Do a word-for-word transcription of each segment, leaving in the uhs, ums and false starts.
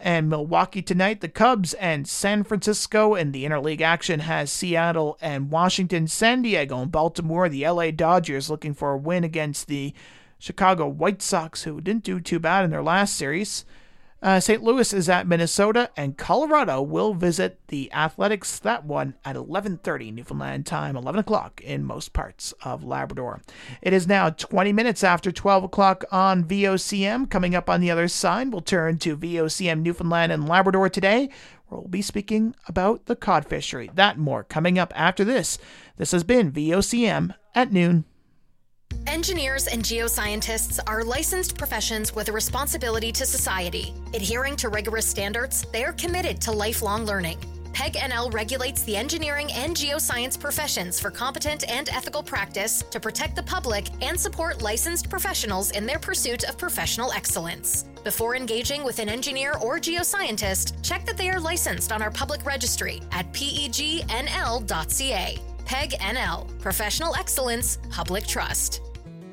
and Milwaukee tonight. The Cubs and San Francisco, and the interleague action has Seattle and Washington, San Diego and Baltimore. The L A Dodgers looking for a win against the Chicago White Sox, who didn't do too bad in their last series. Uh, Saint Louis is at Minnesota, and Colorado will visit the Athletics. That one at eleven thirty Newfoundland time, eleven o'clock in most parts of Labrador. It is now twenty minutes after twelve o'clock on V O C M. Coming up on the other side, we'll turn to V O C M Newfoundland and Labrador today, where we'll be speaking about the cod fishery. That and more coming up after this. This has been V O C M at noon. Engineers and geoscientists are licensed professions with a responsibility to society. Adhering to rigorous standards, they are committed to lifelong learning. P E G N L regulates the engineering and geoscience professions for competent and ethical practice to protect the public and support licensed professionals in their pursuit of professional excellence. Before engaging with an engineer or geoscientist, check that they are licensed on our public registry at P E G N L dot C A. P E G N L, Professional Excellence, Public Trust.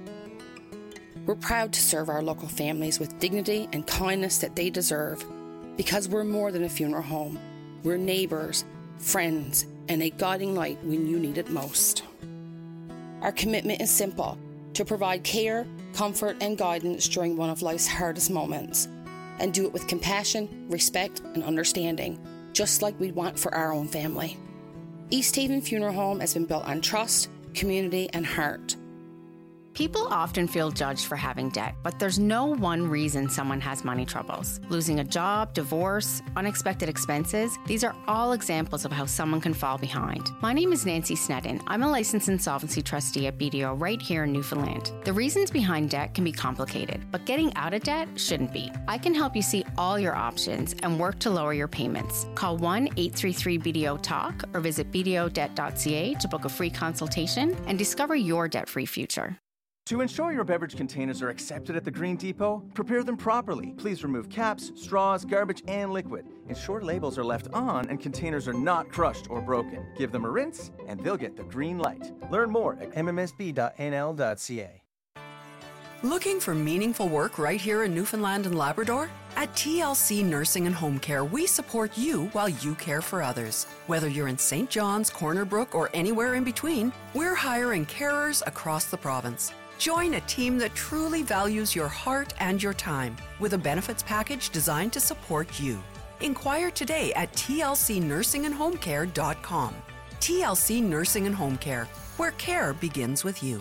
We're proud to serve our local families with dignity and kindness that they deserve, because we're more than a funeral home. We're neighbours, friends, and a guiding light when you need it most. Our commitment is simple: to provide care, comfort, and guidance during one of life's hardest moments, and do it with compassion, respect, and understanding, just like we'd want for our own family. East Haven Funeral Home has been built on trust, community, and heart. People often feel judged for having debt, but there's no one reason someone has money troubles. Losing a job, divorce, unexpected expenses, these are all examples of how someone can fall behind. My name is Nancy Snedden. I'm a licensed insolvency trustee at B D O right here in Newfoundland. The reasons behind debt can be complicated, but getting out of debt shouldn't be. I can help you see all your options and work to lower your payments. Call one eight three three B D O talk or visit B D O debt dot C A to book a free consultation and discover your debt-free future. To ensure your beverage containers are accepted at the Green Depot, prepare them properly. Please remove caps, straws, garbage, and liquid. Ensure labels are left on and containers are not crushed or broken. Give them a rinse and they'll get the green light. Learn more at M M S B dot N L dot C A. Looking for meaningful work right here in Newfoundland and Labrador? At T L C Nursing and Home Care, we support you while you care for others. Whether you're in Saint John's, Corner Brook, or anywhere in between, we're hiring carers across the province. Join a team that truly values your heart and your time with a benefits package designed to support you. Inquire today at T L C nursing and home care dot com. T L C Nursing and Home Care, where care begins with you.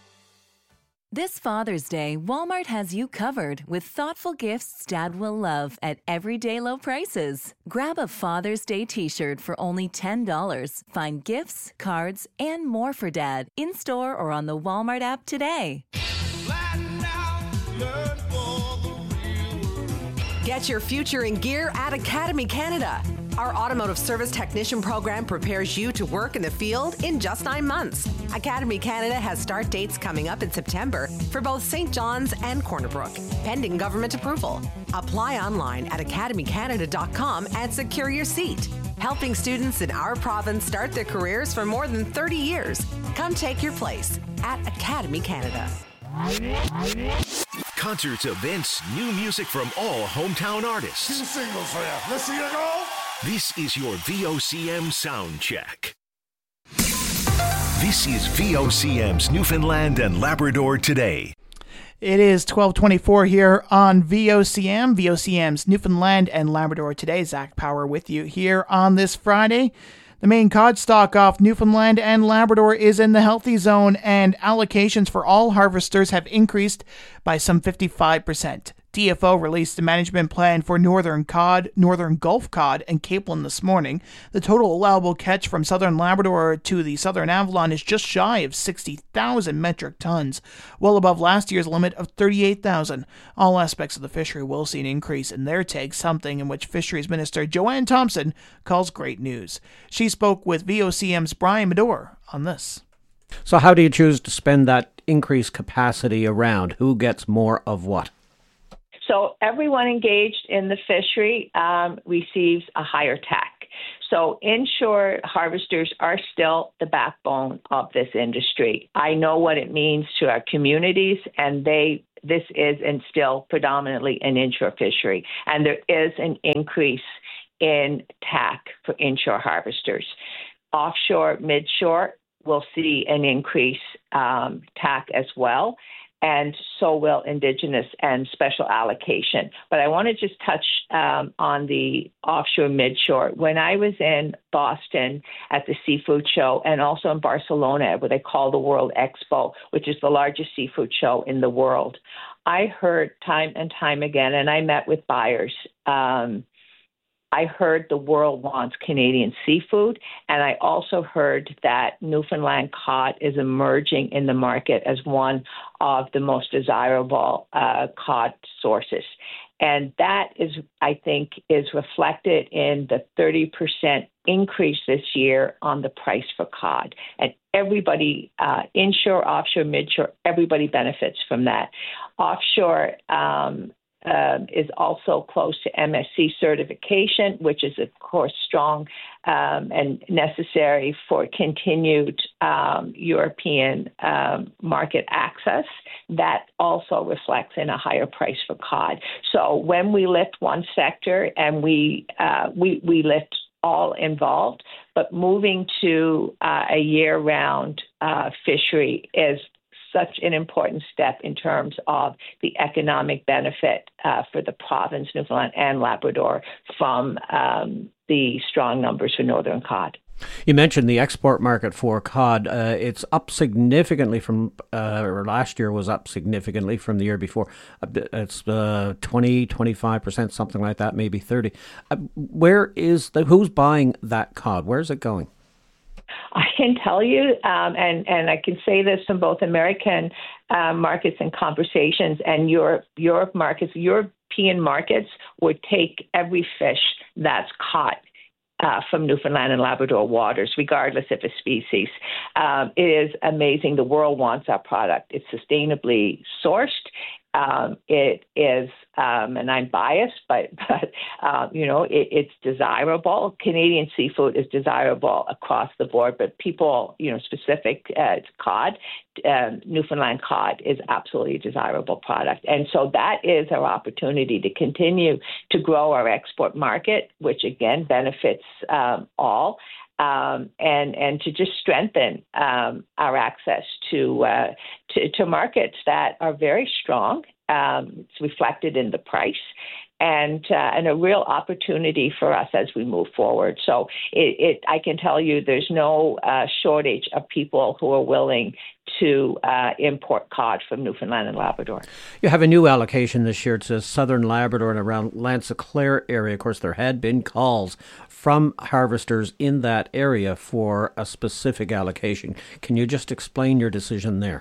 This Father's Day, Walmart has you covered with thoughtful gifts Dad will love at everyday low prices. Grab a Father's Day t-shirt for only ten dollars. Find gifts, cards, and more for Dad in-store or on the Walmart app today. Get your future in gear at Academy Canada. Our automotive service technician program prepares you to work in the field in just nine months. Academy Canada has start dates coming up in September for both Saint John's and Corner Brook, pending government approval. Apply online at academy canada dot com and secure your seat. Helping students in our province start their careers for more than thirty years. Come take your place at Academy Canada. Concerts, events, new music from all hometown artists. Two singles for you. Let's see you go. This is your V O C M sound check. This is V O C M's Newfoundland and Labrador Today. It is twelve twenty-four here on V O C M, V O C M's Newfoundland and Labrador Today. Zach Power with you here on this Friday. The main cod stock off Newfoundland and Labrador is in the healthy zone, and allocations for all harvesters have increased by some fifty-five percent. D F O released a management plan for northern cod, northern Gulf cod, and capelin this morning. The total allowable catch from southern Labrador to the southern Avalon is just shy of sixty thousand metric tons, well above last year's limit of thirty-eight thousand. All aspects of the fishery will see an increase in their take, something in which Fisheries Minister Joanne Thompson calls great news. She spoke with V O C M's Brian Medore on this. So how do you choose to spend that increased capacity around? Who gets more of what? So everyone engaged in the fishery um, receives a higher tax. So inshore harvesters are still the backbone of this industry. I know what it means to our communities, and they this is and still predominantly an inshore fishery. And there is an increase in T A C for inshore harvesters. Offshore, midshore will see an increase um, T A C as well, and so will Indigenous and special allocation. But I want to just touch um, on the offshore midshore. When I was in Boston at the seafood show and also in Barcelona at what they call the World Expo, which is the largest seafood show in the world, I heard time and time again, and I met with buyers, um, I heard the world wants Canadian seafood, and I also heard that Newfoundland cod is emerging in the market as one of the most desirable uh, cod sources. And that is, I think, is reflected in the thirty percent increase this year on the price for cod. And everybody, uh, inshore, offshore, midshore, everybody benefits from that. Offshore, um, Um, is also close to M S C certification, which is, of course, strong um, and necessary for continued um, European um, market access. That also reflects in a higher price for cod. So when we lift one sector and we uh, we, we lift all involved, but moving to uh, a year-round uh, fishery is such an important step in terms of the economic benefit uh, for the province, Newfoundland and Labrador, from um, the strong numbers for northern cod. You mentioned the export market for cod. Uh, it's up significantly from, uh, or last year was up significantly from the year before. It's uh, twenty, twenty-five percent, something like that, maybe thirty. Uh, where is the, who's buying that cod? Where's it going? I can tell you, um, and, and I can say this from both American uh, markets and conversations and Europe, Europe markets. European markets would take every fish that's caught uh, from Newfoundland and Labrador waters, regardless of a species. Um, it is amazing. The world wants our product. It's sustainably sourced. Um, it is, um, and I'm biased, but, but uh, you know, it, it's desirable. Canadian seafood is desirable across the board, but people, you know, specific uh, cod, um, Newfoundland cod is absolutely a desirable product. And so that is our opportunity to continue to grow our export market, which again benefits um, all. Um, and and to just strengthen um, our access to, uh, to to markets that are very strong. Um, it's reflected in the price, and uh, and a real opportunity for us as we move forward. So it, it I can tell you, there's no uh, shortage of people who are willing to uh, import cod from Newfoundland and Labrador. You have a new allocation this year to southern Labrador and around Lanse-Claire area. Of course, there had been calls from harvesters in that area for a specific allocation. Can you just explain your decision there?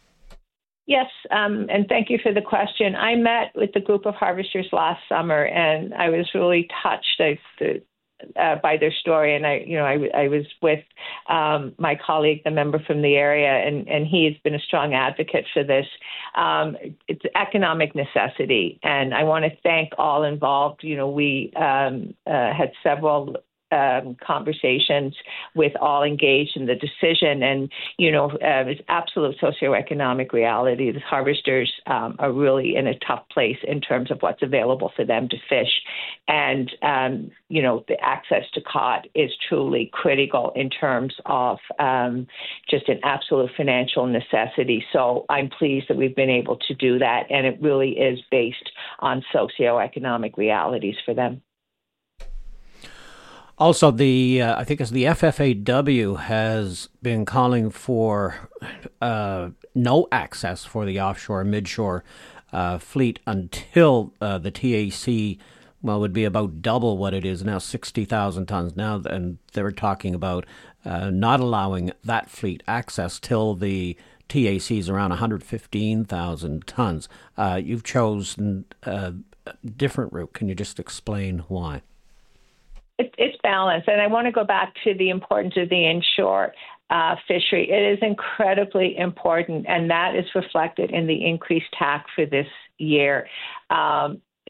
Yes, um, and thank you for the question. I met with a group of harvesters last summer, and I was really touched I, uh, by their story. And I, you know, I, I was with um, my colleague, the member from the area, and, and he has been a strong advocate for this. Um, it's economic necessity, and I want to thank all involved. You know, we um, uh, had several Um, conversations with all engaged in the decision. And, you know, uh, it's absolute socioeconomic reality. The harvesters um, are really in a tough place in terms of what's available for them to fish. And, um, you know, the access to cod is truly critical in terms of um, just an absolute financial necessity. So I'm pleased that we've been able to do that. And it really is based on socioeconomic realities for them. Also, the uh, I think it's the F F A W has been calling for uh, no access for the offshore, midshore uh, fleet until uh, the T A C, well, would be about double what it is now, sixty thousand tons now, and they were talking about uh, not allowing that fleet access till the T A C is around one hundred fifteen thousand tons. Uh, you've chosen a different route. Can you just explain why? It's balanced. And I want to go back to the importance of the inshore uh, fishery. It is incredibly important, and that is reflected in the increased T A C for this year. Um,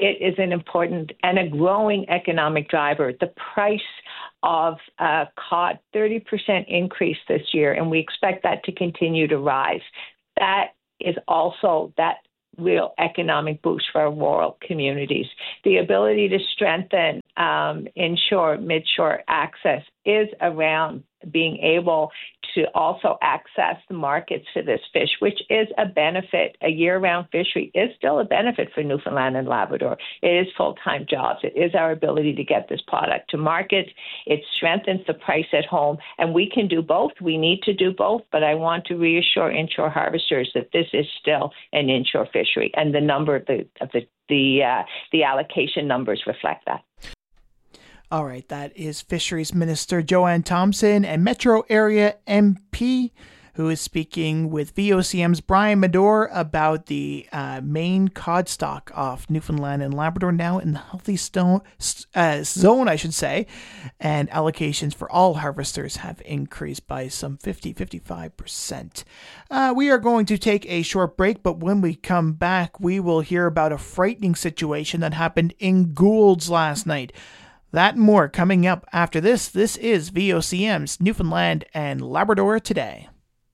it is an important and a growing economic driver. The price of uh, cod, thirty percent increase this year, and we expect that to continue to rise. That is also that real economic boost for our rural communities. The ability to strengthen um, inshore, midshore access is around being able to also access the markets for this fish, which is a benefit. A year-round fishery is still a benefit for Newfoundland and Labrador. It is full-time jobs. It is our ability to get this product to market. It strengthens the price at home, and we can do both. We need to do both, but I want to reassure inshore harvesters that this is still an inshore fishery, and the number of the of the the, uh, the allocation numbers reflect that. All right, that is Fisheries Minister Joanne Thompson and Metro Area M P, who is speaking with V O C M's Brian Medore about the uh, main cod stock off Newfoundland and Labrador now in the healthy stone, uh, zone, I should say, and allocations for all harvesters have increased by some fifty to fifty-five percent. Uh, we are going to take a short break, but when we come back, we will hear about a frightening situation that happened in Gould's last night. That and more coming up after this. This is V O C M's Newfoundland and Labrador Today.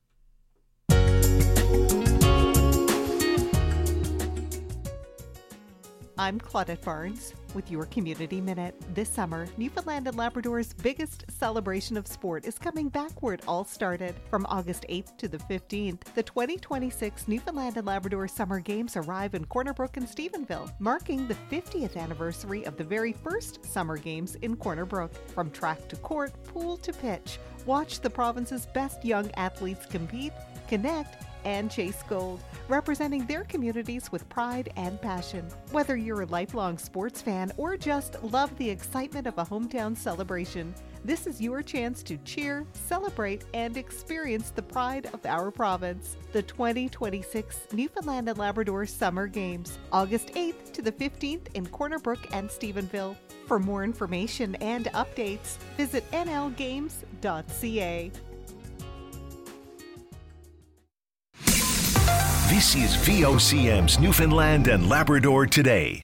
I'm Claudette Barnes with your Community Minute. This summer, Newfoundland and Labrador's biggest celebration of sport is coming back where it all started. From August eighth to the fifteenth, the twenty twenty-six Newfoundland and Labrador Summer Games arrive in Corner Brook and Stephenville, marking the fiftieth anniversary of the very first Summer Games in Corner Brook. From track to court, pool to pitch, watch the province's best young athletes compete, connect, and chase gold, representing their communities with pride and passion. Whether you're a lifelong sports fan or just love the excitement of a hometown celebration, this is your chance to cheer, celebrate, and experience the pride of our province. The twenty twenty-six Newfoundland and Labrador Summer Games, August eighth to the fifteenth in Corner Brook and Stephenville. For more information and updates, visit n l games dot c a. This is V O C M's Newfoundland and Labrador Today.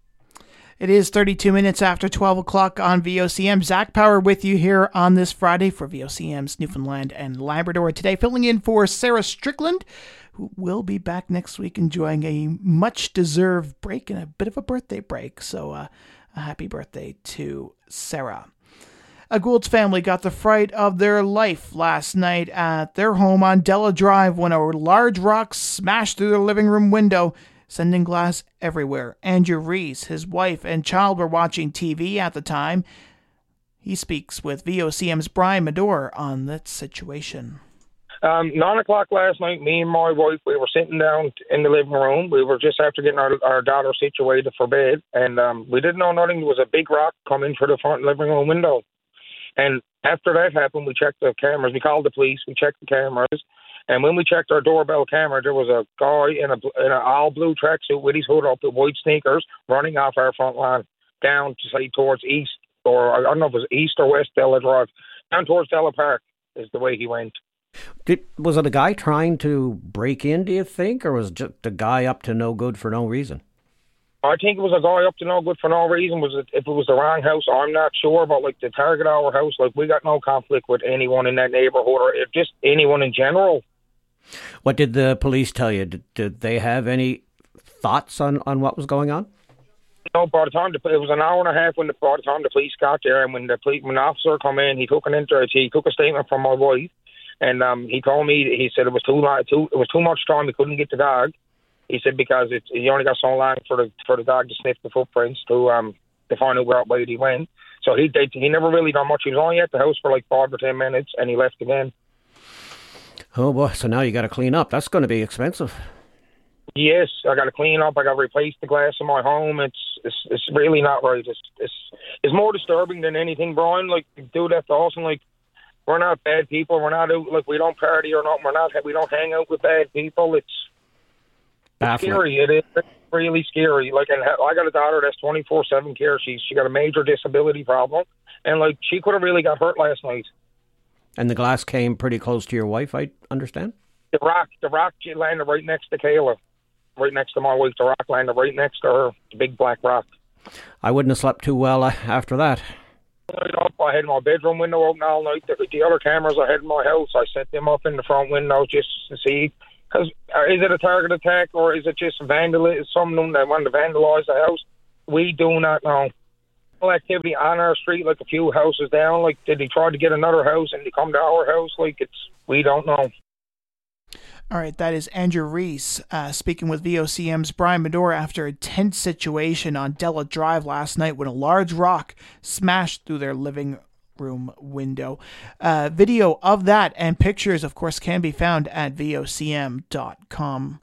It is thirty-two minutes after twelve o'clock on V O C M. Zach Power with you here on this Friday for V O C M's Newfoundland and Labrador Today, filling in for Sarah Strickland, who will be back next week enjoying a much-deserved break and a bit of a birthday break. So uh, a happy birthday to Sarah. A Gould's family got the fright of their life last night at their home on Della Drive when a large rock smashed through their living room window, sending glass everywhere. Andrew Rees, his wife and child were watching T V at the time. He speaks with V O C M's Brian Medore on that situation. Um, nine o'clock last night, me and my wife, we were sitting down in the living room. We were just after getting our, our daughter situated for bed, and um, we didn't know nothing. There was a big rock coming through the front living room window. And after that happened, we checked the cameras. We called the police. We checked the cameras. And when we checked our doorbell camera, there was a guy in a in an all blue tracksuit with his hood up with white sneakers running off our front lawn down to say towards east, or I don't know if it was east or west Della Drive, down towards Della Park is the way he went. Did, was it a guy trying to break in, do you think, or was it just a guy up to no good for no reason? I think it was a guy up to no good for no reason. Was it, if it was the wrong house, I'm not sure. But like the target our house, like we got no conflict with anyone in that neighborhood or if just anyone in general. What did the police tell you? Did, did they have any thoughts on, on what was going on? No, by the time the, it was an hour and a half when the, by the time the police got there, and when the police, when the officer come in, he took an interest. He took a statement from my wife, and um, he told me he said it was too long, too it was too much time. He couldn't get the dog. He said because it's he only got so long for the for the dog to sniff the footprints to um to find out where way he went. So he they, he never really done much. He was only at the house for like five or ten minutes, and he left again. Oh boy! So now you got to clean up. That's going to be expensive. Yes, I got to clean up. I got to replace the glass in my home. It's it's it's really not right. It's it's it's more disturbing than anything, Brian. Like do that to us, and like we're not bad people. We're not out, like we don't party or nothing. We're not we don't hang out with bad people. It's It's scary. It is really scary. Like, and I got a daughter that's twenty-four seven care. She's she got a major disability problem, and like she could have really got hurt last night. And the glass came pretty close to your wife, I understand. The rock, the rock landed right next to Kayla. right next to my wife, the rock landed right next to her, the big black rock. I wouldn't have slept too well uh, after that. I had my bedroom window open all night. The, the other cameras I had in my house, I set them up in the front window just to see. Because is it a target attack or is it just vandalism? Someone that wanted to vandalise the house? We do not know. Activity on our street, like a few houses down. Like, did they try to get another house and they come to our house? Like, it's we don't know. All right, that is Andrew Reese uh, speaking with V O C M's Brian Medora after a tense situation on Della Drive last night when a large rock smashed through their living room window. Uh, video of that and pictures, of course, can be found at V O C M dot com.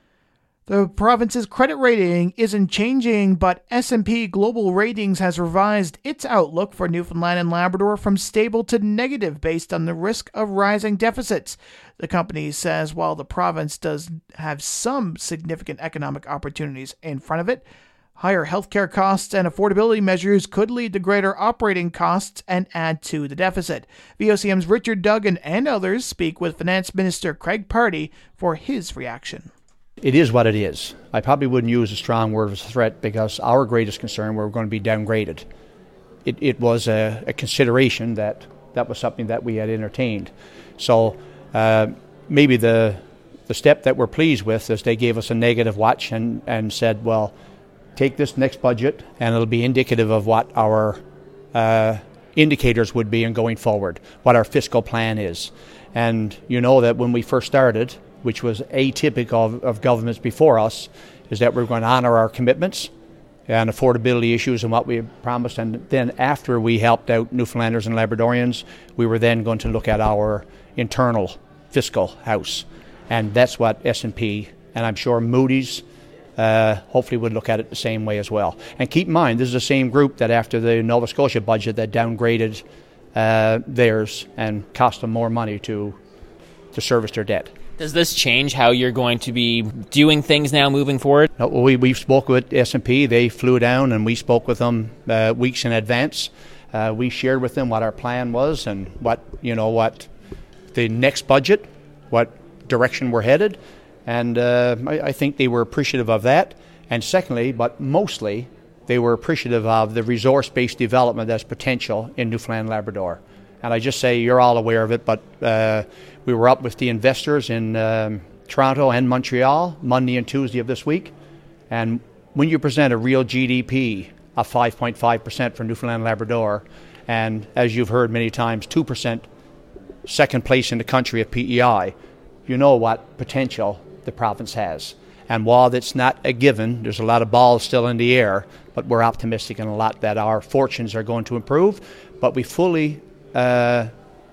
The province's credit rating isn't changing, but S and P Global Ratings has revised its outlook for Newfoundland and Labrador from stable to negative based on the risk of rising deficits. The company says while the province does have some significant economic opportunities in front of it, higher healthcare costs and affordability measures could lead to greater operating costs and add to the deficit. V O C M's Richard Duggan and others speak with Finance Minister Craig Pardy for his reaction. It is what it is. I probably wouldn't use a strong word as a threat because our greatest concern, we're going to be downgraded. It, it was a, a consideration that that was something that we had entertained. So uh, maybe the the step that we're pleased with is they gave us a negative watch and, and said, well, take this next budget and it'll be indicative of what our uh, indicators would be in going forward, what our fiscal plan is. And you know that when we first started, which was atypical of, of governments before us, is that we're going to honor our commitments and affordability issues and what we promised. And then after we helped out Newfoundlanders and Labradorians, we were then going to look at our internal fiscal house. And that's what S and P, and I'm sure Moody's, uh, hopefully would look at it the same way as well. And keep in mind, this is the same group that after the Nova Scotia budget that downgraded uh, theirs and cost them more money to to service their debt. Does this change how you're going to be doing things now moving forward? No, we we spoke with S and P. They flew down and we spoke with them uh, weeks in advance. Uh, we shared with them what our plan was and what you know what the next budget, what direction we're headed, and uh, I, I think they were appreciative of that. And secondly, but mostly, they were appreciative of the resource-based development that's potential in Newfoundland and Labrador. And I just say you're all aware of it, but uh, we were up with the investors in um, Toronto and Montreal Monday and Tuesday of this week. And when you present a real G D P of five point five percent for Newfoundland and Labrador, and as you've heard many times, two percent second place in the country at P E I, you know what potential the province has. And while it's not a given, there's a lot of balls still in the air, but we're optimistic in a lot that our fortunes are going to improve. But we fully uh,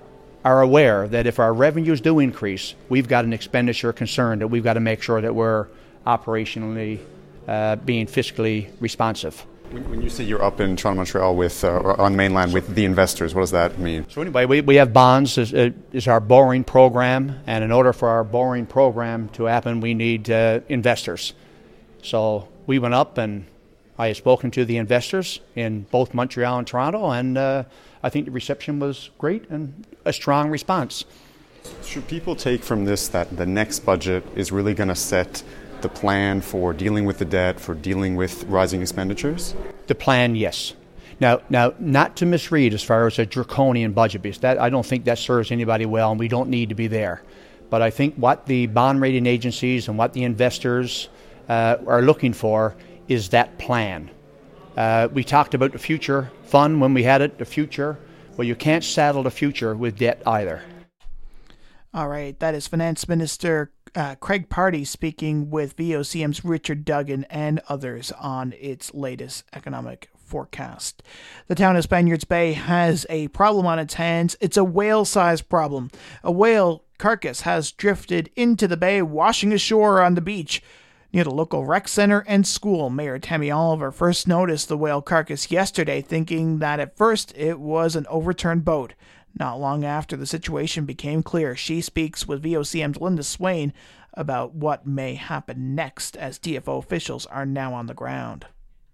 are aware that if our revenues do increase, we've got an expenditure concern that we've got to make sure that we're operationally uh, being fiscally responsive. When, when you say you're up in Toronto, Montreal with uh, on mainland with the investors, what does that mean? So anyway, we, we have bonds is, uh, is our borrowing program, and in order for our borrowing program to happen, we need uh, investors. So we went up and I have spoken to the investors in both Montreal and Toronto, and uh, I think the reception was great and a strong response. Should people take from this that the next budget is really going to set the plan for dealing with the debt, for dealing with rising expenditures? The plan, yes. Now, now, not to misread as far as a draconian budget, because that I don't think that serves anybody well, and we don't need to be there. But I think what the bond rating agencies and what the investors uh, are looking for is that plan. Uh, we talked about the future fund when we had it, the future. Well, you can't saddle the future with debt either. All right, that is Finance Minister uh, Craig Pardy speaking with V O C M's Richard Duggan and others on its latest economic forecast. The town of Spaniards Bay has a problem on its hands. It's a whale-sized problem. A whale carcass has drifted into the bay, washing ashore on the beach near the local rec center and school. Mayor Tammy Oliver first noticed the whale carcass yesterday, thinking that at first it was an overturned boat. Not long after the situation became clear, she speaks with V O C M's Linda Swain about what may happen next as D F O officials are now on the ground.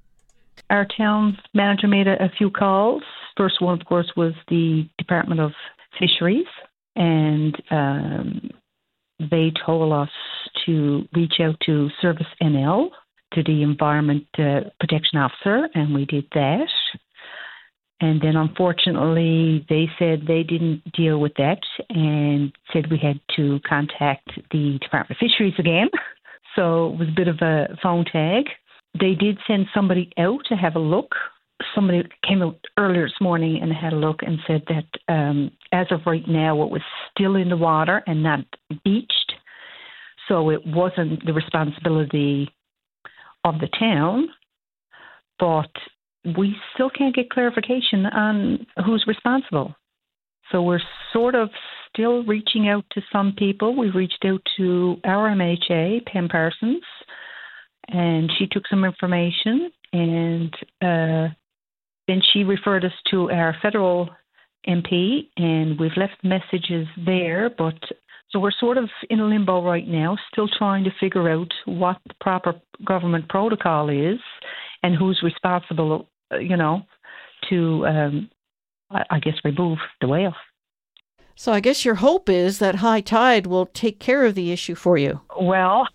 Our town manager made a, a few calls. First one, of course, was the Department of Fisheries, and um, they told us to reach out to Service N L, to the Environment uh, Protection Officer, and we did that. And then, unfortunately, they said they didn't deal with that and said we had to contact the Department of Fisheries again. So it was a bit of a phone tag. They did send somebody out to have a look. Somebody came out earlier this morning and had a look and said that um, as of right now, it was still in the water and not beached. So it wasn't the responsibility of the town, but we still can't get clarification on who's responsible. So we're sort of still reaching out to some people. We reached out to our M H A, Pam Parsons, and she took some information, and uh, then she referred us to our federal M P, and we've left messages there, but so we're sort of in a limbo right now, still trying to figure out what the proper government protocol is and who's responsible, you know, to, um, I guess, remove the whale. So I guess your hope is that high tide will take care of the issue for you. Well,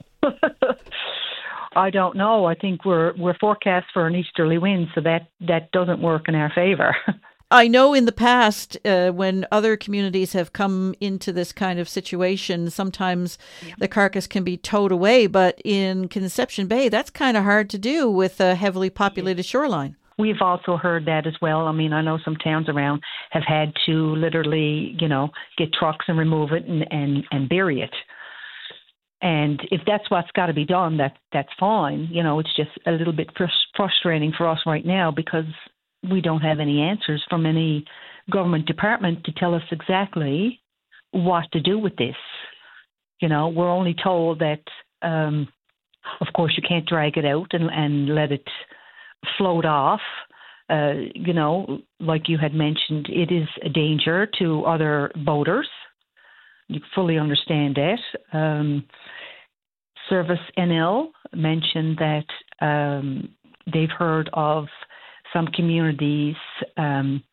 I don't know. I think we're we're forecast for an easterly wind, so that, that doesn't work in our favor. I know in the past, uh, when other communities have come into this kind of situation, sometimes yeah. the carcass can be towed away. But in Conception Bay, that's kind of hard to do with a heavily populated shoreline. We've also heard that as well. I mean, I know some towns around have had to literally, you know, get trucks and remove it and, and, and bury it. And if that's what's got to be done, that that's fine. You know, it's just a little bit frus- frustrating for us right now because we don't have any answers from any government department to tell us exactly what to do with this. You know, we're only told that, um, of course, you can't drag it out and, and let it float off. Uh, you know, like you had mentioned, it is a danger to other boaters. You fully understand that. Um, Service N L mentioned that um, they've heard of some communities um,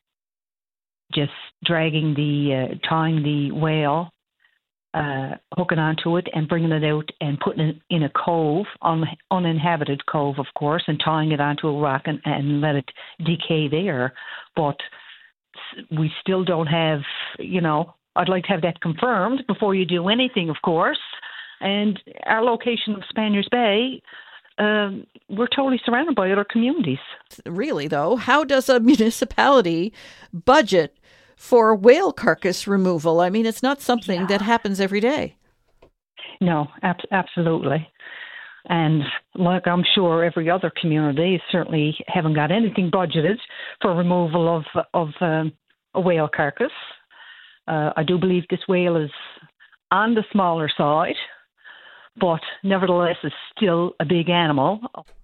just dragging the, uh, tying the whale, uh, hooking onto it and bringing it out and putting it in a cove, un- uninhabited cove, of course, and tying it onto a rock and, and let it decay there. But we still don't have, you know, I'd like to have that confirmed before you do anything, of course. And our location of Spaniards Bay, Um, we're totally surrounded by other communities. Really, though, how does a municipality budget for whale carcass removal? I mean, it's not something yeah. that happens every day. No, ab- absolutely. And like I'm sure every other community certainly haven't got anything budgeted for removal of, of um, a whale carcass. Uh, I do believe this whale is on the smaller side, but nevertheless is still a big animal.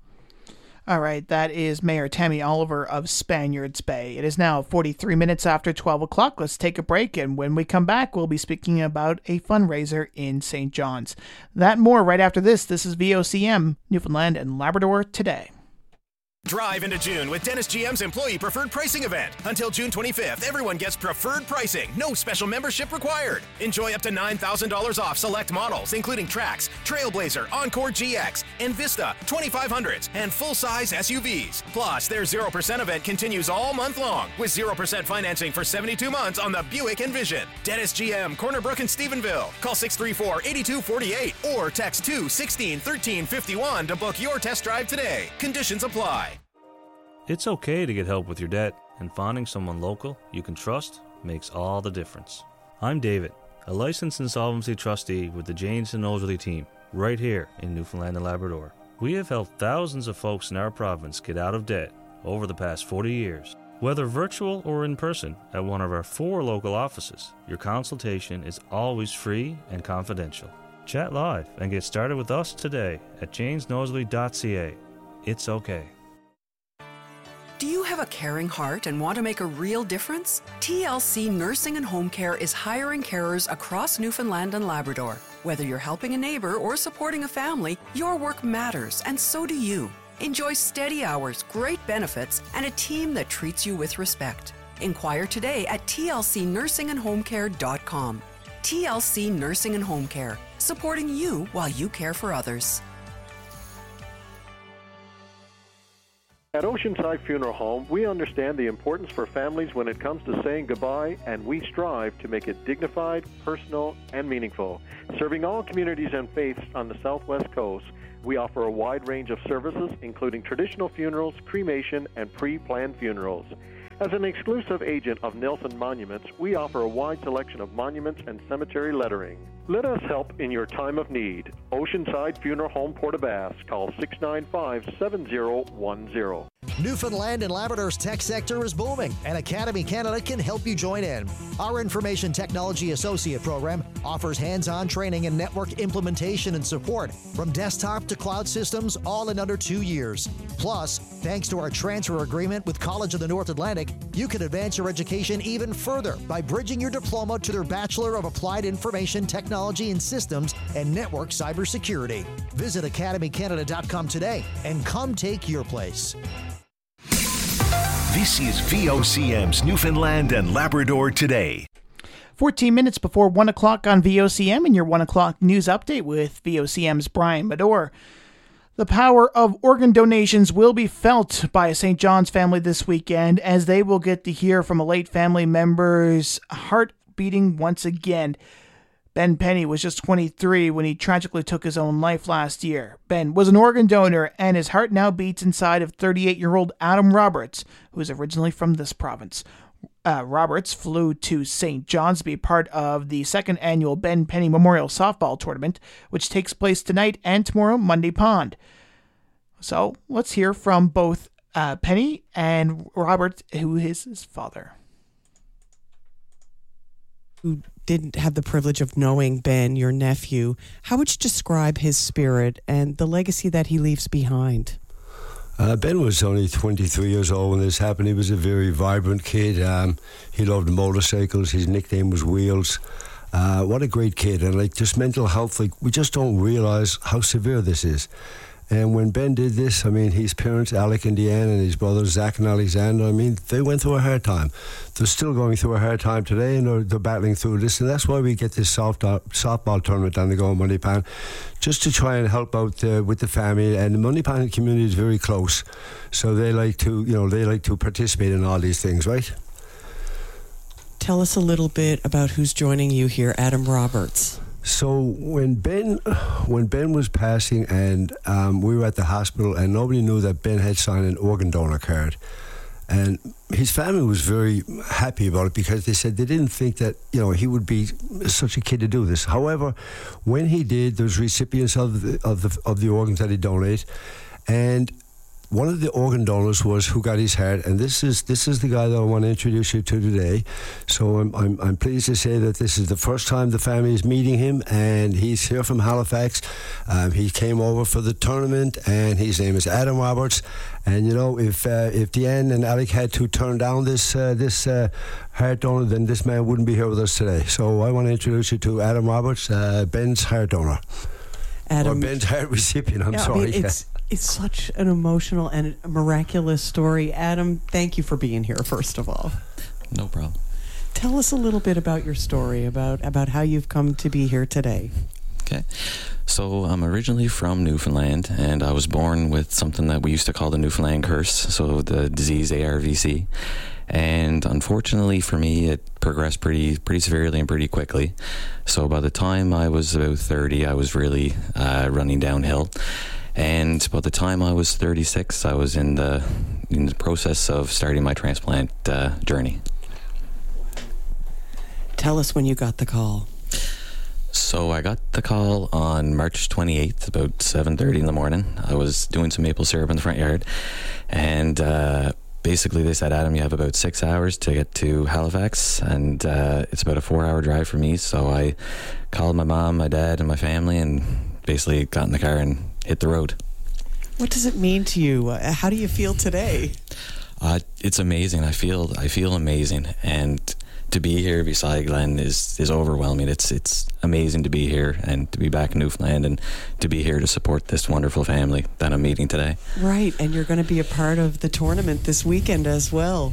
All right, that is Mayor Tammy Oliver of Spaniards Bay. It is now forty-three minutes after twelve o'clock. Let's take a break, and when we come back, we'll be speaking about a fundraiser in Saint John's. That and more right after this. This is V O C M, Newfoundland and Labrador Today. Drive into June with Dennis G M's Employee Preferred Pricing event. Until June twenty-fifth, everyone gets preferred pricing. No special membership required. Enjoy up to nine thousand dollars off select models, including Trax, Trailblazer, Encore G X, and Vista twenty-five hundreds, and full-size S U Vs. Plus, their zero percent event continues all month long with zero percent financing for seventy-two months on the Buick Envision. Dennis G M, Corner Brook, and Stephenville. Call six three four, eight two four eight or text two one six one three five one to book your test drive today. Conditions apply. It's okay to get help with your debt, and finding someone local you can trust makes all the difference. I'm David, a licensed insolvency trustee with the Janes and Nosley team, right here in Newfoundland and Labrador. We have helped thousands of folks in our province get out of debt over the past forty years. Whether virtual or in person at one of our four local offices, your consultation is always free and confidential. Chat live and get started with us today at janes nosley dot c a. It's okay. Do you have a caring heart and want to make a real difference? T L C Nursing and Home Care is hiring carers across Newfoundland and Labrador. Whether you're helping a neighbor or supporting a family, your work matters, and so do you. Enjoy steady hours, great benefits, and a team that treats you with respect. Inquire today at t l c nursing and home care dot com. T L C Nursing and Home Care, supporting you while you care for others. At Oceanside Funeral Home, we understand the importance for families when it comes to saying goodbye, and we strive to make it dignified, personal, and meaningful. Serving all communities and faiths on the Southwest Coast, we offer a wide range of services, including traditional funerals, cremation, and pre-planned funerals. As an exclusive agent of Nelson Monuments, we offer a wide selection of monuments and cemetery lettering. Let us help in your time of need. Oceanside Funeral Home, Port-aux-Basques. Call six nine five, seven zero one zero. Newfoundland and Labrador's tech sector is booming, and Academy Canada can help you join in. Our Information Technology Associate program offers hands-on training in network implementation and support, from desktop to cloud systems, all in under two years. Plus, thanks to our transfer agreement with College of the North Atlantic, you can advance your education even further by bridging your diploma to their Bachelor of Applied Information Technology and Systems and Network Cybersecurity. Visit academy canada dot com today and come take your place. This is V O C M's Newfoundland and Labrador Today. fourteen minutes before one o'clock on V O C M and your one o'clock news update with V O C M's Brian Medor. The power of organ donations will be felt by a Saint John's family this weekend, as they will get to hear from a late family member's heart beating once again. Ben Penny was just twenty-three when he tragically took his own life last year. Ben was an organ donor, and his heart now beats inside of thirty-eight-year-old Adam Roberts, who is originally from this province. Uh, Roberts flew to Saint John's to be part of the second annual Ben Penny Memorial Softball Tournament, which takes place tonight and tomorrow, Monday Pond. So let's hear from both uh, Penny and Robert, who is his father. Who didn't have the privilege of knowing Ben, your nephew, how would you describe his spirit and the legacy that he leaves behind? Uh, Ben was only twenty-three years old when this happened. He was a very vibrant kid. Um, he loved motorcycles. His nickname was Wheels. Uh, what a great kid. And like just mental health, like we just don't realize how severe this is. And when Ben did this, I mean, his parents, Alec and Deanne, and his brothers, Zach and Alexander, I mean, they went through a hard time. They're still going through a hard time today, and they're, they're battling through this. And that's why we get this soft, uh, softball tournament down the Go Money Pan, just to try and help out uh, with the family. And the Money Pan community is very close, so they like to, you know, they like to participate in all these things, right? Tell us a little bit about who's joining you here, Adam Roberts. So when Ben, when Ben was passing, and um, we were at the hospital, and nobody knew that Ben had signed an organ donor card, and his family was very happy about it because they said they didn't think that, you know, he would be such a kid to do this. However, when he did, there was recipients of the of the of the organs that he donated, and one of the organ donors was who got his heart, and this is this is the guy that I want to introduce you to today. So I'm I'm, I'm pleased to say that this is the first time the family is meeting him, and he's here from Halifax. Um, he came over for the tournament, and his name is Adam Roberts. And you know, if uh, if Deanne and Alec had to turn down this uh, this uh, heart donor, then this man wouldn't be here with us today. So I want to introduce you to Adam Roberts, uh, Ben's heart donor. Adam, or Ben's heart recipient. I'm yeah, sorry. I mean, it's, It's such an emotional and a miraculous story. Adam, thank you for being here, first of all. No problem. Tell us a little bit about your story, about, about how you've come to be here today. Okay. So I'm originally from Newfoundland, and I was born with something that we used to call the Newfoundland curse, so the disease A R V C. And unfortunately for me, it progressed pretty pretty severely and pretty quickly. So by the time I was about thirty, I was really uh, running downhill. And by the time I was thirty-six, I was in the in the process of starting my transplant uh, journey. Tell us when you got the call. So I got the call on March twenty-eighth, about seven thirty in the morning. I was doing some maple syrup in the front yard, and uh, basically they said, Adam, you have about six hours to get to Halifax, and uh, it's about a four-hour drive for me. So I called my mom, my dad, and my family, and basically got in the car and hit the road. What does it mean to you? Uh, how do you feel today? Uh, it's amazing. I feel I feel amazing, and to be here beside Glenn is, is overwhelming. It's it's amazing to be here and to be back in Newfoundland and to be here to support this wonderful family that I'm meeting today. Right, and you're going to be a part of the tournament this weekend as well.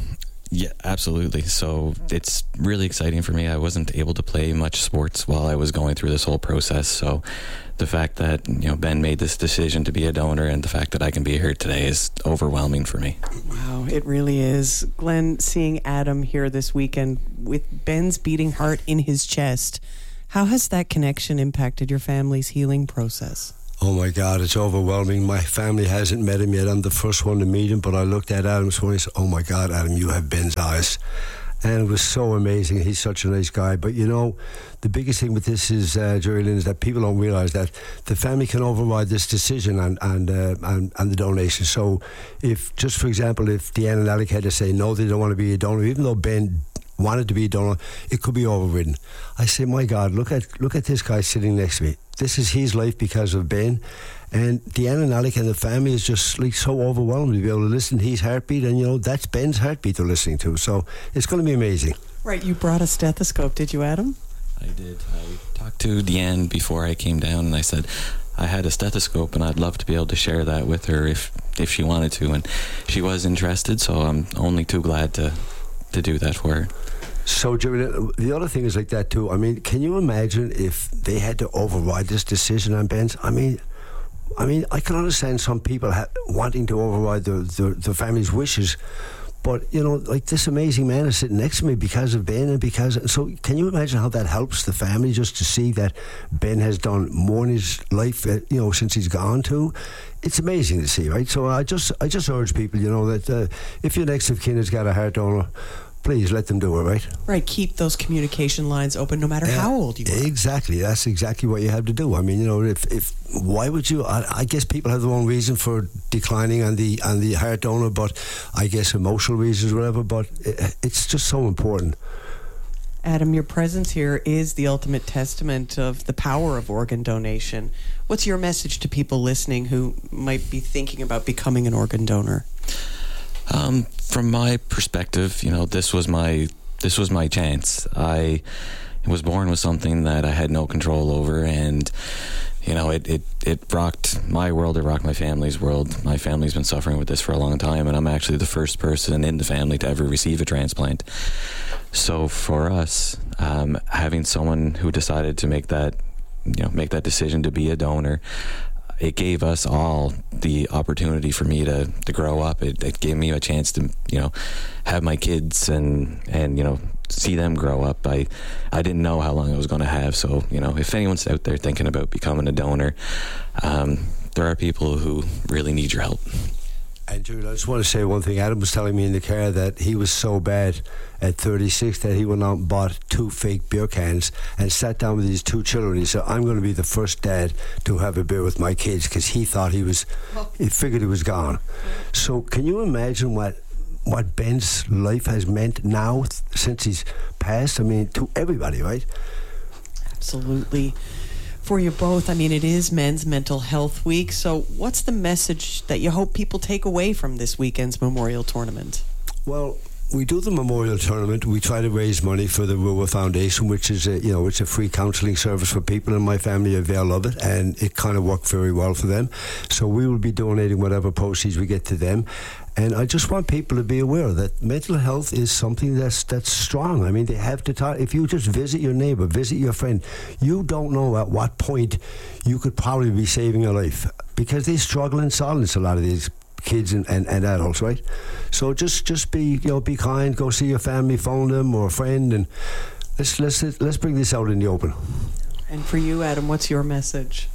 Yeah, absolutely. So it's really exciting for me. I wasn't able to play much sports while I was going through this whole process. So the fact that, you know, Ben made this decision to be a donor and the fact that I can be here today is overwhelming for me. Wow, it really is. Glenn, seeing Adam here this weekend with Ben's beating heart in his chest, how has that connection impacted your family's healing process? Oh my God, it's overwhelming. My family hasn't met him yet. I'm the first one to meet him, but I looked at Adam this morning and said, oh my God, Adam, you have Ben's eyes. And it was so amazing. He's such a nice guy. But you know, the biggest thing with this is, uh, Jerry Lynn, is that people don't realise that the family can override this decision and and, uh, and and the donation. So if, just for example, if Deanne and Alec had to say no, they don't want to be a donor, even though Ben wanted to be a donor, it could be overridden. I say, my God, look at look at this guy sitting next to me. This is his life because of Ben. And Deanne and Alec and the family is just like so overwhelmed to be able to listen to his heartbeat. And, you know, that's Ben's heartbeat they're listening to. So it's going to be amazing. Right, you brought a stethoscope, did you, Adam? I did. I talked to Deanne before I came down and I said I had a stethoscope and I'd love to be able to share that with her if, if she wanted to. And she was interested, so I'm only too glad to, to do that for her. So, Jerry, the other thing is like that too. I mean, can you imagine if they had to override this decision on Ben's? I mean, I mean, I can understand some people ha- wanting to override their, their, their family's wishes, but you know, like this amazing man is sitting next to me because of Ben and because. And so, can you imagine how that helps the family just to see that Ben has done more in his life, uh, you know, since he's gone to? It's amazing to see, right? So, I just, I just urge people, you know, that uh, if your next of kin has got a heart donor, please let them do it, right? Right, keep those communication lines open no matter yeah, how old you are. Exactly, that's exactly what you have to do. I mean, you know, if, if why would you? I, I guess people have their own reason for declining on the on the heart donor, but I guess emotional reasons, whatever. But it, it's just so important. Adam, your presence here is the ultimate testament of the power of organ donation. What's your message to people listening who might be thinking about becoming an organ donor? Um, from my perspective, you know, this was my this was my chance. I was born with something that I had no control over, and you know, it, it, it rocked my world, it rocked my family's world. My family's been suffering with this for a long time, and I'm actually the first person in the family to ever receive a transplant. So for us, um, having someone who decided to make that, you know, make that decision to be a donor, it gave us all the opportunity for me to, to grow up. It, it gave me a chance to, you know, have my kids and, and, you know, see them grow up. I, I didn't know how long I was going to have. So, you know, if anyone's out there thinking about becoming a donor, um, there are people who really need your help. And Jude, I just want to say one thing. Adam was telling me in the car that he was so bad at thirty-six that he went out and bought two fake beer cans and sat down with his two children. He said, I'm going to be the first dad to have a beer with my kids, because he thought he was, he figured he was gone. So can you imagine what what Ben's life has meant now since he's passed? I mean, to everybody, right? Absolutely. For you both, I mean, it is Men's Mental Health Week, so what's the message that you hope people take away from this weekend's memorial tournament? Well, we do the memorial tournament. We try to raise money for the Ruhr Foundation, which is a, you know, it's a free counselling service for people in my family. They love it, and it kind of worked very well for them. So we will be donating whatever proceeds we get to them. And I just want people to be aware that mental health is something that's that's strong. I mean, they have to talk. If you just visit your neighbor, visit your friend, you don't know at what point you could probably be saving a life, because they struggle in silence, a lot of these kids and, and, and adults, right? So just just be, you know, be kind. Go see your family, phone them or a friend, and let's let's let's bring this out in the open. And for you, Adam, what's your message?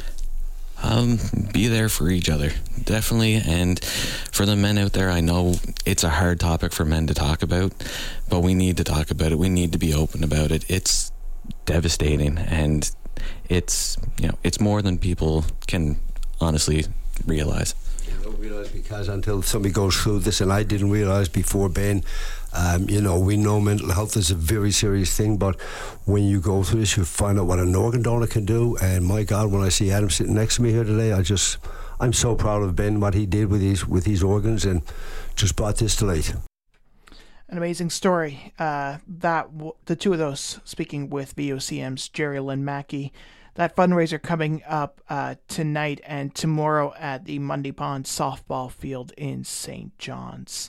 Um, be there for each other, definitely. And for the men out there, I know it's a hard topic for men to talk about, but we need to talk about it. We need to be open about it. It's devastating, and it's, you know, it's more than people can honestly realize. I don't realise, because until somebody goes through this, and I didn't realise before Ben, um, you know, we know mental health is a very serious thing, but when you go through this, you find out what an organ donor can do. And my God, when I see Adam sitting next to me here today, I just, I'm so proud of Ben, what he did with his with his organs, and just brought this to light. An amazing story. Uh, that w- the two of those speaking with V O C M's Jerry Lynn Mackey. That fundraiser coming up uh, tonight and tomorrow at the Mundy Pond softball field in Saint John's.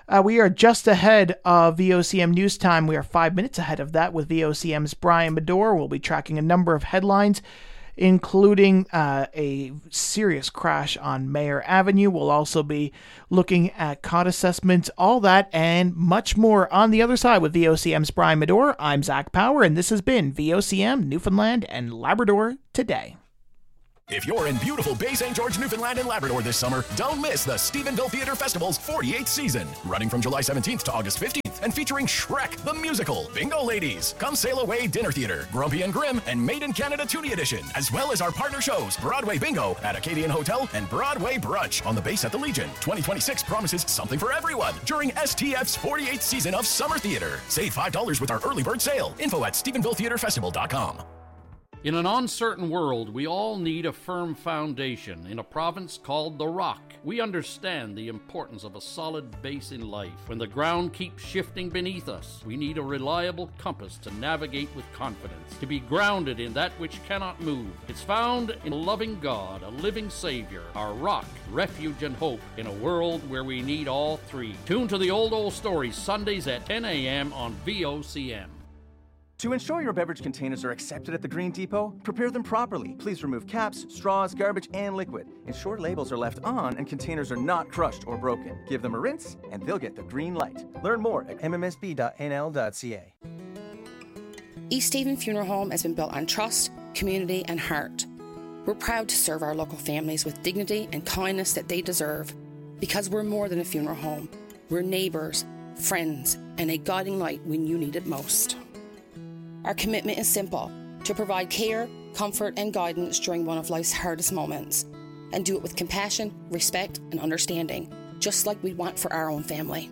Uh, we are just ahead of V O C M News Time. We are five minutes ahead of that with V O C M's Brian Medore. We'll be tracking a number of headlines, including uh, a serious crash on Mayor Avenue. We'll also be looking at C O D assessments, all that, and much more on the other side with V O C M's Brian Medore. I'm Zach Power, and this has been V O C M Newfoundland and Labrador Today. If you're in beautiful Bay Saint George, Newfoundland and Labrador this summer, don't miss the Stephenville Theatre Festival's forty-eighth season, running from July seventeenth to August fifteenth, and featuring Shrek, the musical, Bingo Ladies, Come Sail Away Dinner Theatre, Grumpy and Grim, and Made in Canada Toonie Edition, as well as our partner shows, Broadway Bingo at Acadian Hotel and Broadway Brunch on the base at the Legion. twenty twenty-six promises something for everyone during S T F's forty-eighth season of Summer Theatre. Save five dollars with our early bird sale. Info at Stephenville Theatre Festival dot com. In an uncertain world, we all need a firm foundation. In a province called The Rock, we understand the importance of a solid base in life. When the ground keeps shifting beneath us, we need a reliable compass to navigate with confidence, to be grounded in that which cannot move. It's found in a loving God, a living Savior, our rock, refuge, and hope in a world where we need all three. Tune to the Old Old Stories Sundays at ten a.m. on V O C M. To ensure your beverage containers are accepted at the Green Depot, prepare them properly. Please remove caps, straws, garbage, and liquid. Ensure labels are left on and containers are not crushed or broken. Give them a rinse, and they'll get the green light. Learn more at m m s b dot n l dot c a. East Haven Funeral Home has been built on trust, community, and heart. We're proud to serve our local families with dignity and kindness that they deserve, because we're more than a funeral home. We're neighbours, friends, and a guiding light when you need it most. Our commitment is simple: to provide care, comfort, and guidance during one of life's hardest moments, and do it with compassion, respect, and understanding, just like we want for our own family.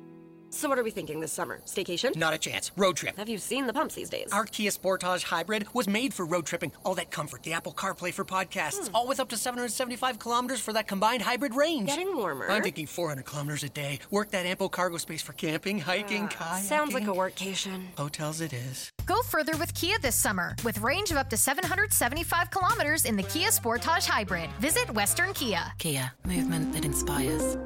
So what are we thinking this summer? Staycation? Not a chance. Road trip. Have you seen the pumps these days? Our Kia Sportage Hybrid was made for road tripping. All that comfort, the Apple CarPlay for podcasts, hmm. all with up to seven hundred seventy-five kilometers for that combined hybrid range. Getting warmer. I'm thinking four hundred kilometers a day. Work that ample cargo space for camping, hiking, uh, kayaking. Sounds like a workcation. Hotels it is. Go further with Kia this summer with range of up to seven hundred seventy-five kilometers in the Kia Sportage Hybrid. Visit Western Kia. Kia, movement that inspires.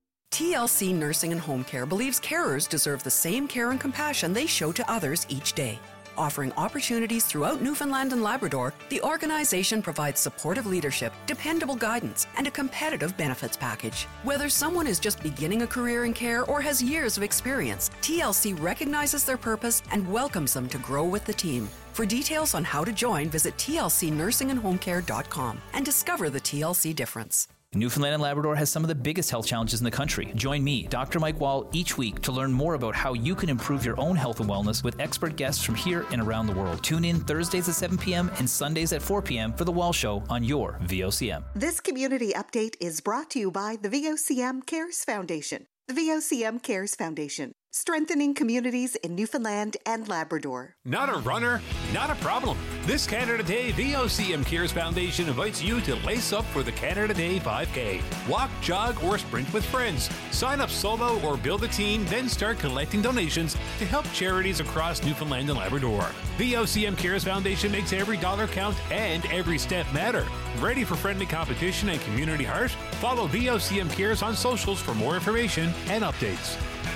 T L C Nursing and Home Care believes carers deserve the same care and compassion they show to others each day. Offering opportunities throughout Newfoundland and Labrador, the organization provides supportive leadership, dependable guidance, and a competitive benefits package. Whether someone is just beginning a career in care or has years of experience, T L C recognizes their purpose and welcomes them to grow with the team. For details on how to join, visit T L C nursing and home care dot com and discover the T L C difference. Newfoundland and Labrador has some of the biggest health challenges in the country. Join me, Doctor Mike Wall, each week to learn more about how you can improve your own health and wellness with expert guests from here and around the world. Tune in Thursdays at seven p.m. and Sundays at four p.m. for The Wall Show on your V O C M. This community update is brought to you by the V O C M Cares Foundation. The V O C M Cares Foundation, strengthening communities in Newfoundland and Labrador. Not a runner? Not a problem. This Canada Day, V O C M Cares Foundation invites you to lace up for the Canada Day five K. Walk, jog, or sprint with friends. Sign up solo or build a team, then start collecting donations to help charities across Newfoundland and Labrador. V O C M Cares Foundation makes every dollar count and every step matter. Ready for friendly competition and community heart? Follow V O C M Cares on socials for more information and updates.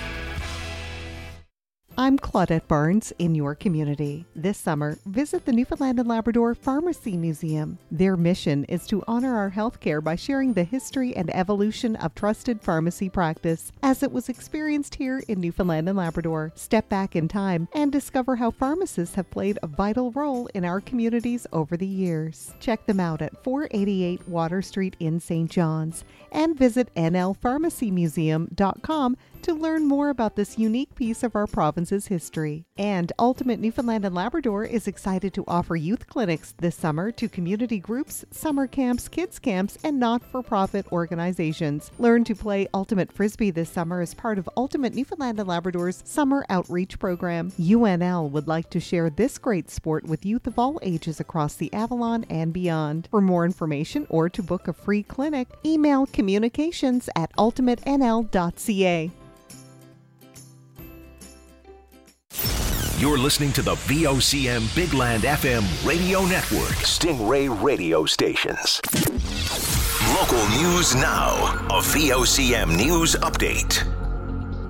I'm Claudette Barnes in your community. This summer, visit the Newfoundland and Labrador Pharmacy Museum. Their mission is to honor our healthcare by sharing the history and evolution of trusted pharmacy practice as it was experienced here in Newfoundland and Labrador. Step back in time and discover how pharmacists have played a vital role in our communities over the years. Check them out at four eighty-eight Water Street in Saint John's and visit n l pharmacy museum dot com to learn more about this unique piece of our province's history. And Ultimate Newfoundland and Labrador is excited to offer youth clinics this summer to community groups, summer camps, kids camps, and not-for-profit organizations. Learn to play Ultimate Frisbee this summer as part of Ultimate Newfoundland and Labrador's Summer Outreach Program. U N L would like to share this great sport with youth of all ages across the Avalon and beyond. For more information or to book a free clinic, email communications at ultimate n l dot c a. You're listening to the V O C M Big Land F M radio network. Stingray radio stations. Local news now. A V O C M news update.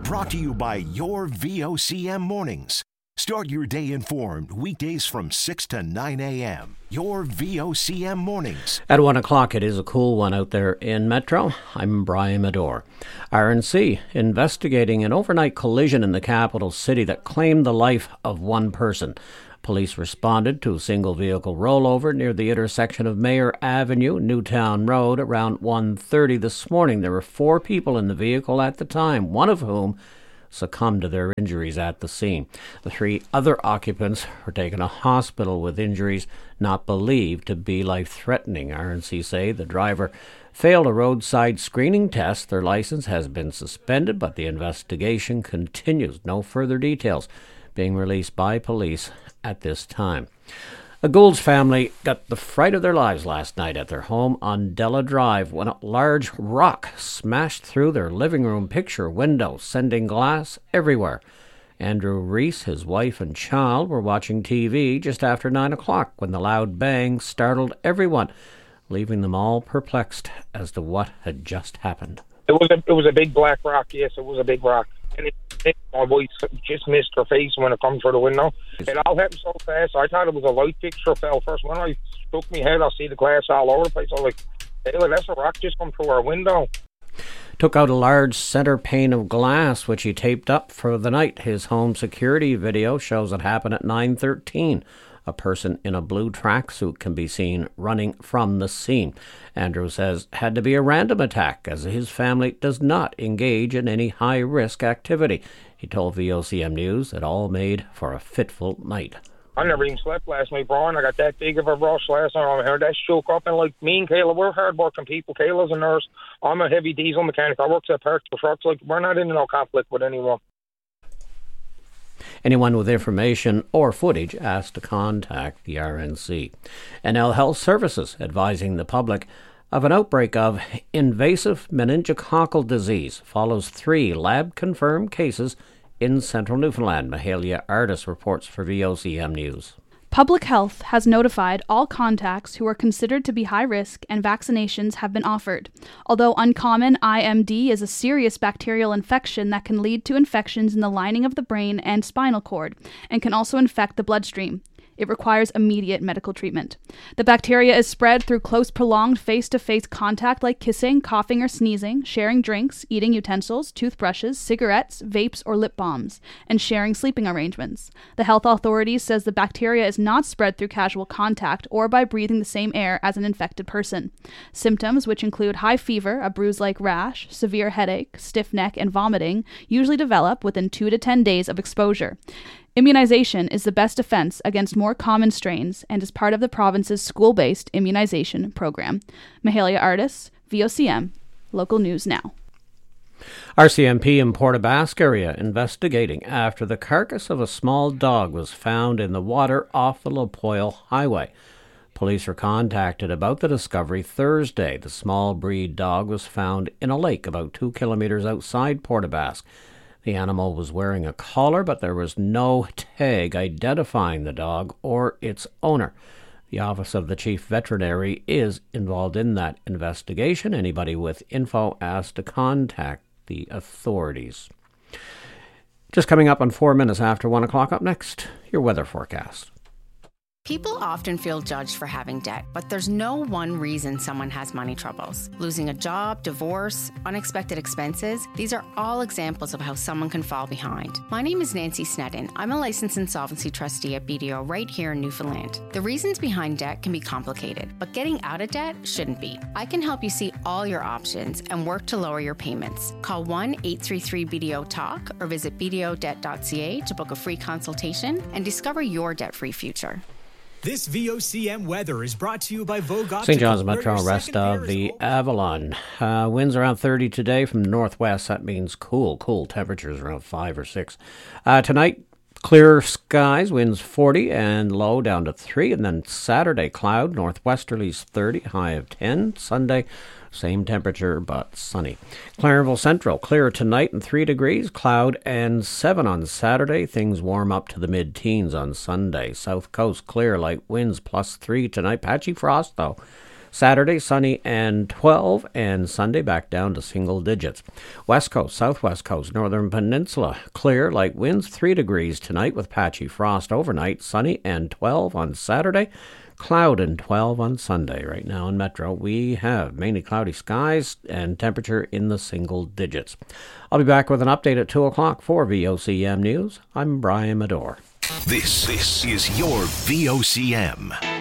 Brought to you by your V O C M Mornings. Start your day informed weekdays from six to nine a.m. Your V O C M Mornings. At one o'clock, it is a cool one out there in Metro. I'm Brian Medore. R N C investigating an overnight collision in the capital city that claimed the life of one person. Police responded to a single vehicle rollover near the intersection of Mayor Avenue, Newtown Road, around one thirty this morning. There were four people in the vehicle at the time, one of whom succumbed to their injuries at the scene. The three other occupants were taken to hospital with injuries not believed to be life-threatening. R N C say the driver failed a roadside screening test. Their license has been suspended, but the investigation continues. No further details being released by police at this time. A Gould's family got the fright of their lives last night at their home on Della Drive when a large rock smashed through their living room picture window, sending glass everywhere. Andrew Reese, his wife and child were watching T V just after nine o'clock when the loud bang startled everyone, leaving them all perplexed as to what had just happened. It was a, it was a big black rock, yes, it was a big rock. And it, it, my wife just missed her face when it come through the window. It all happened so fast. I thought it was a light fixture fell first. When I stuck my head, I see the glass all over the place. I was like, hey, that's a rock just come through our window. Took out a large center pane of glass, which he taped up for the night. His home security video shows it happened at nine thirteen. A person in a blue tracksuit can be seen running from the scene. Andrew says it had to be a random attack, as his family does not engage in any high-risk activity. He told V O C M News it all made for a fitful night. I never even slept last night, Brian. I got that big of a rush last night. I heard that shook up, and like me and Kayla, we're hard-working people. Kayla's a nurse. I'm a heavy diesel mechanic. I work at Parks for Trucks. Like, we're not in no conflict with anyone. Anyone with information or footage asked to contact the R N C. N L Health Services advising the public of an outbreak of invasive meningococcal disease follows three lab-confirmed cases in central Newfoundland. Mahalia Artis reports for V O C M News. Public Health has notified all contacts who are considered to be high risk and vaccinations have been offered. Although uncommon, I M D is a serious bacterial infection that can lead to infections in the lining of the brain and spinal cord and can also infect the bloodstream. It requires immediate medical treatment. The bacteria is spread through close, prolonged face-to-face contact like kissing, coughing, or sneezing, sharing drinks, eating utensils, toothbrushes, cigarettes, vapes, or lip balms, and sharing sleeping arrangements. The health authorities says the bacteria is not spread through casual contact or by breathing the same air as an infected person. Symptoms, which include high fever, a bruise-like rash, severe headache, stiff neck, and vomiting, usually develop within two to ten days of exposure. Immunization is the best defense against more common strains and is part of the province's school-based immunization program. Mahalia Artis, V O C M, Local News Now. R C M P in Port aux Basques area investigating after the carcass of a small dog was found in the water off the Lopoil Highway. Police were contacted about the discovery Thursday. The small breed dog was found in a lake about two kilometers outside Port aux Basques. The animal was wearing a collar, but there was no tag identifying the dog or its owner. The Office of the Chief Veterinary is involved in that investigation. Anybody with info asked to contact the authorities. Just coming up on four minutes after one o'clock. Up next, your weather forecast. People often feel judged for having debt, but there's no one reason someone has money troubles. Losing a job, divorce, unexpected expenses, these are all examples of how someone can fall behind. My name is Nancy Sneddon. I'm a licensed insolvency trustee at B D O right here in Newfoundland. The reasons behind debt can be complicated, but getting out of debt shouldn't be. I can help you see all your options and work to lower your payments. Call one eight three three B D O talk or visit b d o debt dot c a to book a free consultation and discover your debt-free future. This V O C M weather is brought to you by Vogue. Saint John's Metro, rest of the Avalon. Uh, winds around thirty today from the northwest. That means cool, cool temperatures around five or six. Uh, tonight, clear skies, winds forty and low down to three. And then Saturday, cloud, northwesterlies thirty, high of ten. Sunday, same temperature, but sunny. Clarenville Central, clear tonight and three degrees, cloud and seven on Saturday. Things warm up to the mid-teens on Sunday. South Coast, clear, light winds, plus three tonight. Patchy frost, though. Saturday, sunny and twelve, and Sunday back down to single digits. West Coast, Southwest Coast, Northern Peninsula, clear, light winds, three degrees tonight with patchy frost overnight, sunny and twelve on Saturday, cloud and twelve on Sunday. Right now in Metro, we have mainly cloudy skies and temperature in the single digits. I'll be back with an update at two o'clock for V O C M News. I'm Brian Medore. This, this is your V O C M.